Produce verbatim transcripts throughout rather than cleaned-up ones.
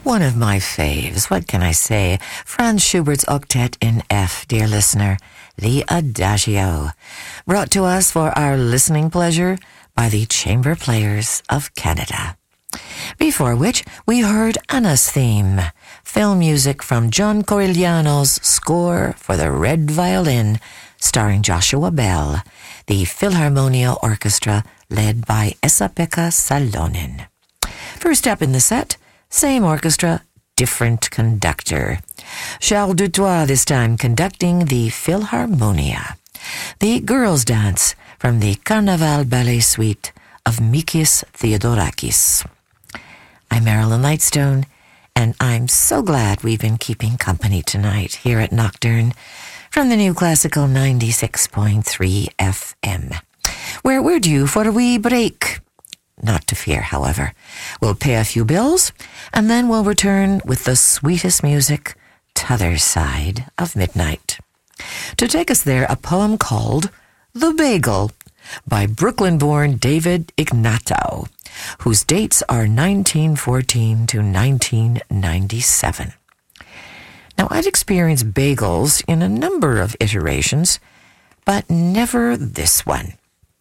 One of my faves, what can I say? Franz Schubert's Octet in F, dear listener, the Adagio, brought to us for our listening pleasure by the Chamber Players of Canada. Before which, we heard Anna's theme, film music from John Corigliano's score for the Red Violin, starring Joshua Bell, the Philharmonia Orchestra led by Esa-Pekka Salonen. First up in the set, same orchestra, different conductor. Charles Dutoit this time conducting the Philharmonia. The Girls' Dance from the Carnaval Ballet Suite of Mikis Theodorakis. I'm Marilyn Lightstone, and I'm so glad we've been keeping company tonight here at Nocturne from the New Classical ninety-six point three F M, where we're due for a wee break. Not to fear, however. We'll pay a few bills, and then we'll return with the sweetest music, t'other side of midnight. To take us there, a poem called The Bagel by Brooklyn-born David Ignatow, whose dates are nineteen fourteen to nineteen ninety-seven. Now, I've experienced bagels in a number of iterations, but never this one.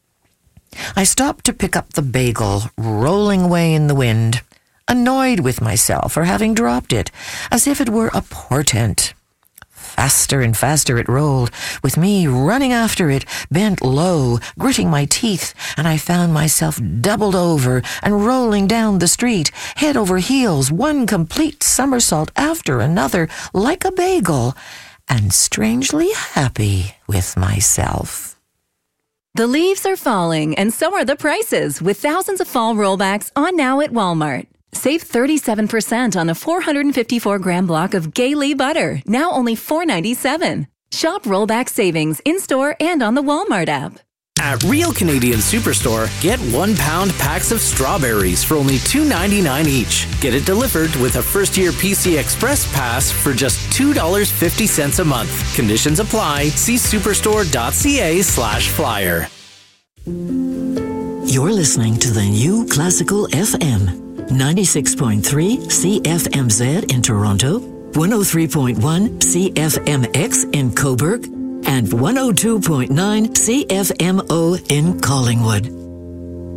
I stopped to pick up the bagel, rolling away in the wind, annoyed with myself for having dropped it, as if it were a portent. Faster and faster it rolled, with me running after it, bent low, gritting my teeth, and I found myself doubled over and rolling down the street, head over heels, one complete somersault after another, like a bagel, and strangely happy with myself. The leaves are falling, and so are the prices, with thousands of fall rollbacks on now at Walmart. Save thirty-seven percent on a four hundred fifty-four gram block of Gailey butter, now only four dollars and ninety-seven cents. Shop rollback savings in-store and on the Walmart app. At Real Canadian Superstore, get one pound packs of strawberries for only two dollars and ninety-nine cents each. Get it delivered with a first-year P C Express pass for just two dollars and fifty cents a month. Conditions apply. See superstore.ca slash flyer. You're listening to the New Classical F M, ninety-six point three C F M Z in Toronto, one oh three point one C F M X in Cobourg, and one oh two point nine C F M O in Collingwood.